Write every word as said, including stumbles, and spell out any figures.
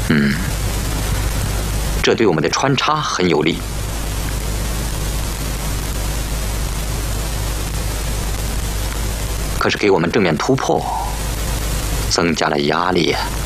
嗯，这对我们的穿插很有利。可是给我们正面突破增加了压力呀。